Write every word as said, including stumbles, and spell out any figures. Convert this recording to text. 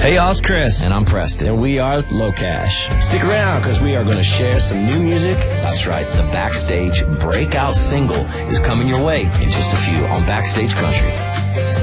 Hey, y'all, it's Chris. And I'm Preston. And we are Low Cash. Stick around because we are going to share some new music. That's right, the Backstage breakout single is coming your way in just a few on Backstage Country.